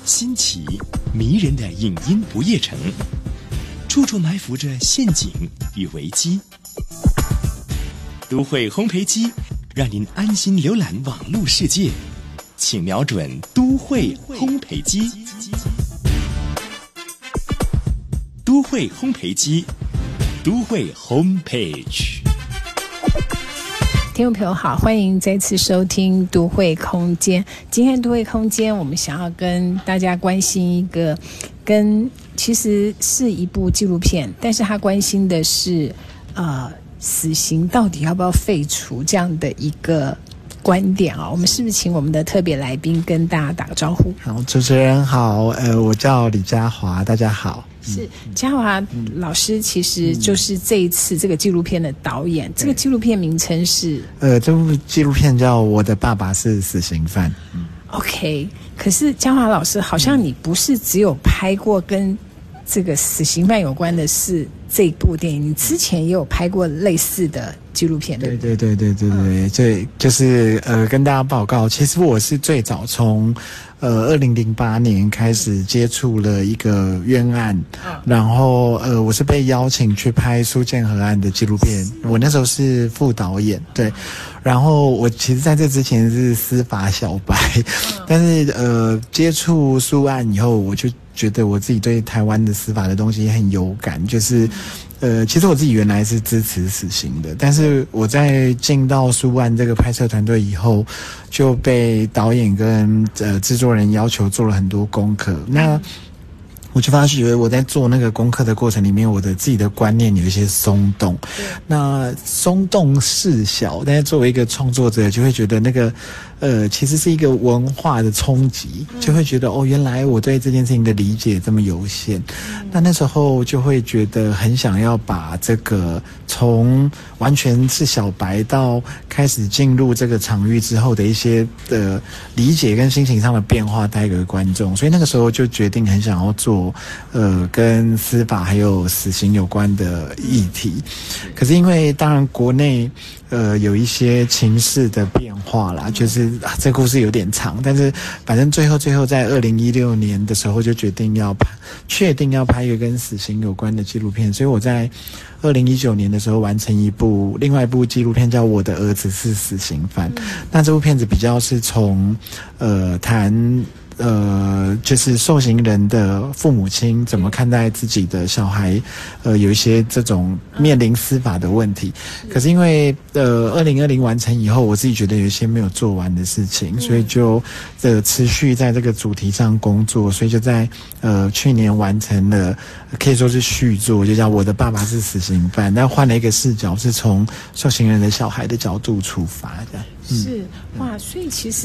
新奇迷人的影音不夜城，处处埋伏着陷阱与危机。都会烘焙机让您安心浏览网络世界，请瞄准都会烘焙机。都会烘焙机，都会 Homepage。 听众朋友好，欢迎再次收听都会空间。今天都会空间我们想要跟大家关心一个其实是一部纪录片，但是他关心的是死刑到底要不要废除这样的一个观点啊。我们是不是请我们的特别来宾跟大家打个招呼？ 好，主持人好，我叫李嘉华，大家好。 是嘉华老师，其实就是这一次这个纪录片的导演。这个纪录片名称是这部纪录片叫《我的爸爸是死刑犯》。 OK， 可是嘉华老师，好像你不是只有拍过跟这个死刑犯有关的是这部电影，你之前也有拍过类似的纪录片。对， 这就是跟大家报告，其实我是最早从2008年开始接触了一个冤案，然后我是被邀请去拍苏建和案的纪录片，我那时候是副导演，对。然后我其实在这之前是司法小白，但是接触苏案以后，我就觉得我自己对台湾的司法的东西很有感，就是其实我自己原来是支持死刑的，但是我在进到苏案这个拍摄团队以后，就被导演跟制作人要求做了很多功课。那我就发觉我在做那个功课的过程里面，我的自己的观念有一些松动。那松动事小，但是作为一个创作者，就会觉得那个其实是一个文化的冲击，就会觉得原来我对这件事情的理解这么有限。那时候就会觉得很想要把这个从完全是小白到开始进入这个场域之后的一些理解跟心情上的变化带给观众，所以那个时候就决定很想要做跟司法还有死刑有关的议题。可是因为当然国内有一些情势的变化啦，就是这故事有点长，但是反正最后在2016年的时候就确定要拍一个跟死刑有关的纪录片，所以我在2019年的时候完成另外一部纪录片叫《我的儿子是死刑犯》。那这部片子比较是从谈就是受刑人的父母亲怎么看待自己的小孩有一些这种面临司法的问题。可是因为2020完成以后，我自己觉得有一些没有做完的事情，所以就持续在这个主题上工作，所以就在去年完成了可以说是续作，就叫《我的爸爸是死刑犯》，但换了一个视角，是从受刑人的小孩的角度出发这样。 是哇，所以其实